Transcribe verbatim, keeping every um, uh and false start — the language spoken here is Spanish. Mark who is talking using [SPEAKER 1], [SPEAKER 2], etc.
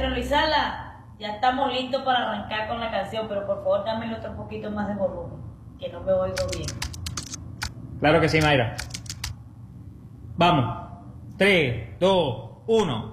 [SPEAKER 1] señor Luis Sala, ya estamos listos para arrancar con la canción, pero por favor dame otro poquito más de volumen, que no me oigo bien.
[SPEAKER 2] Claro que sí, Mayra. Vamos. tres, dos, uno.